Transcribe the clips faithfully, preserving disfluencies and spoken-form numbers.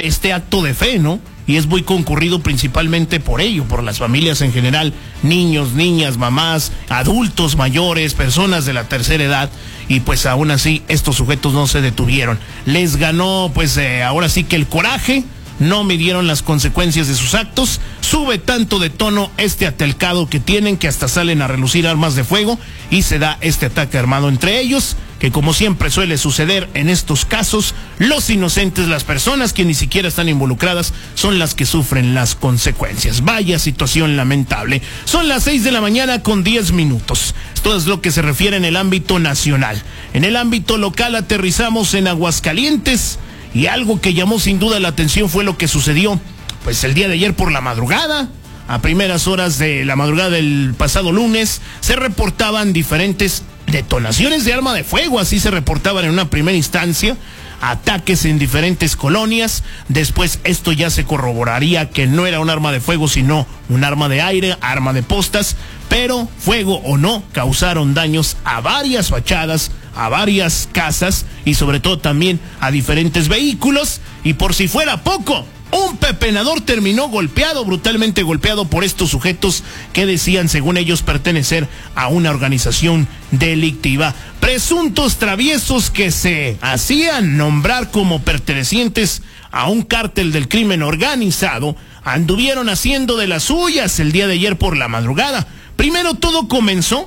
este acto de fe, ¿no? Y es muy concurrido principalmente por ello, por las familias en general, niños, niñas, mamás, adultos mayores, personas de la tercera edad, y pues aún así estos sujetos no se detuvieron. Les ganó pues eh, ahora sí que el coraje, no midieron las consecuencias de sus actos, sube tanto de tono este altercado que tienen que hasta salen a relucir armas de fuego y se da este ataque armado entre ellos, que como siempre suele suceder en estos casos, los inocentes, las personas que ni siquiera están involucradas, son las que sufren las consecuencias. Vaya situación lamentable. Son las seis de la mañana con diez minutos. Esto es lo que se refiere en el ámbito nacional. En el ámbito local aterrizamos en Aguascalientes y algo que llamó sin duda la atención fue lo que sucedió pues el día de ayer por la madrugada. A primeras horas de la madrugada del pasado lunes se reportaban diferentes detonaciones de arma de fuego, así se reportaban en una primera instancia, ataques en diferentes colonias. Después esto ya se corroboraría que no era un arma de fuego, sino un arma de aire, arma de postas, pero fuego o no, causaron daños a varias fachadas, a varias casas y sobre todo también a diferentes vehículos. Y por si fuera poco, un pepenador terminó golpeado, brutalmente golpeado por estos sujetos que decían, según ellos, pertenecer a una organización delictiva. Presuntos traviesos que se hacían nombrar como pertenecientes a un cártel del crimen organizado, anduvieron haciendo de las suyas el día de ayer por la madrugada. Primero todo comenzó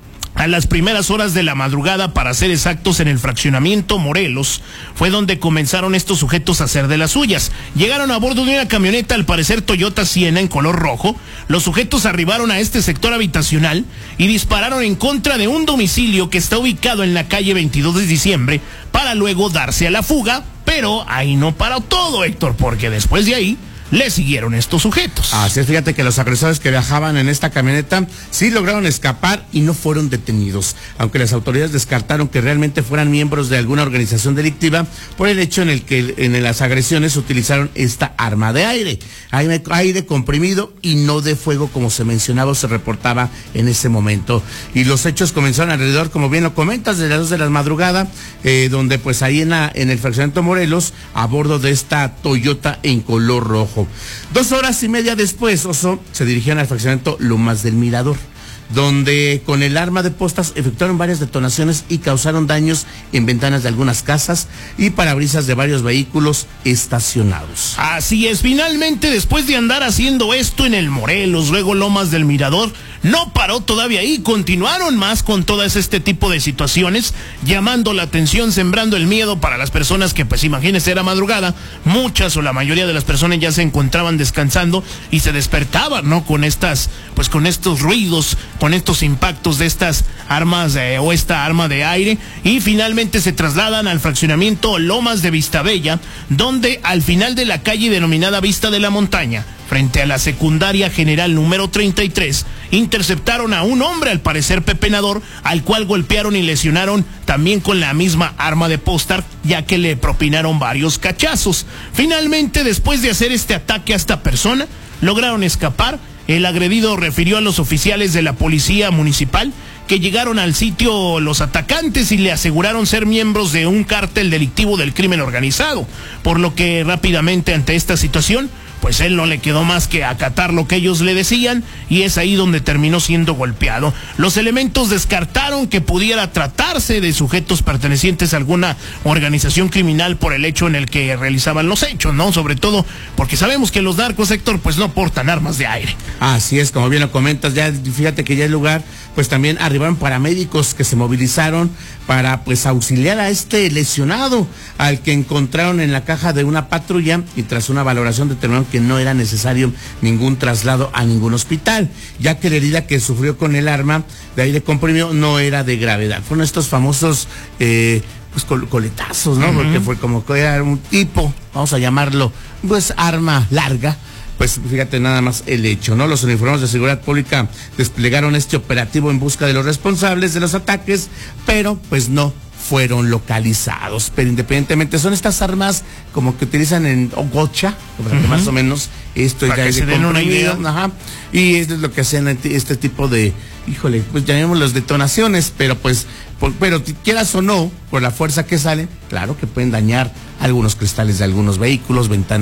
a las primeras horas de la madrugada, para ser exactos, en el fraccionamiento Morelos, fue donde comenzaron estos sujetos a hacer de las suyas. Llegaron a bordo de una camioneta, al parecer Toyota Siena en color rojo. Los sujetos arribaron a este sector habitacional y dispararon en contra de un domicilio que está ubicado en la calle veintidós de diciembre, para luego darse a la fuga. Pero ahí no paró todo, Héctor, porque después de ahí le siguieron estos sujetos. Así es, fíjate que los agresores que viajaban en esta camioneta sí lograron escapar y no fueron detenidos, aunque las autoridades descartaron que realmente fueran miembros de alguna organización delictiva por el hecho en el que en las agresiones utilizaron esta arma de aire, aire comprimido y no de fuego, como se mencionaba o se reportaba en ese momento. Y los hechos comenzaron alrededor, como bien lo comentas, de las dos de la madrugada, eh, donde pues ahí en, la, en el fraccionamiento Morelos, a bordo de esta Toyota en color rojo. Dos horas y media después, Oso, se dirigieron al fraccionamiento Lomas del Mirador, donde con el arma de postas efectuaron varias detonaciones y causaron daños en ventanas de algunas casas y parabrisas de varios vehículos estacionados. Así es, finalmente, después de andar haciendo esto en el Morelos, luego Lomas del Mirador, no paró todavía ahí, continuaron más con todas este tipo de situaciones, llamando la atención, sembrando el miedo para las personas que, pues imagínense, era madrugada, muchas o la mayoría de las personas ya se encontraban descansando y se despertaban, ¿no? Con estas, pues con estos ruidos, con estos impactos de estas armas eh, o esta arma de aire, y finalmente se trasladan al fraccionamiento Lomas de Vistabella, donde al final de la calle denominada Vista de la Montaña, frente a la secundaria general número treinta y tres, interceptaron a un hombre, al parecer pepenador, al cual golpearon y lesionaron también con la misma arma de postar, ya que le propinaron varios cachazos. Finalmente, después de hacer este ataque a esta persona, lograron escapar. El agredido refirió a los oficiales de la policía municipal que llegaron al sitio los atacantes y le aseguraron ser miembros de un cártel delictivo del crimen organizado, por lo que rápidamente ante esta situación, pues él no le quedó más que acatar lo que ellos le decían, y es ahí donde terminó siendo golpeado. Los elementos descartaron que pudiera tratarse de sujetos pertenecientes a alguna organización criminal por el hecho en el que realizaban los hechos, ¿no? Sobre todo porque sabemos que los narcos, Héctor, pues no portan armas de aire. Así es, como bien lo comentas, ya fíjate que ya el lugar, pues también arribaron paramédicos que se movilizaron para pues auxiliar a este lesionado, al que encontraron en la caja de una patrulla, y tras una valoración determinaron que no era necesario ningún traslado a ningún hospital, ya que la herida que sufrió con el arma de aire comprimido no era de gravedad. Fueron estos famosos eh, pues col coletazos, ¿no? Uh-huh. Porque fue como que era un tipo, vamos a llamarlo, pues arma larga. Pues fíjate nada más el hecho, ¿no? Los uniformados de seguridad pública desplegaron este operativo en busca de los responsables de los ataques, pero pues no fueron localizados. Pero independientemente, son estas armas como que utilizan en Ogocha, para que uh-huh. más o menos esto para ya que es se de den una idea. Ajá. Y esto es lo que hacen este tipo de, híjole, pues llamémoslos detonaciones, pero pues, por, pero quieras o no, por la fuerza que salen, claro que pueden dañar algunos cristales de algunos vehículos, ventanas.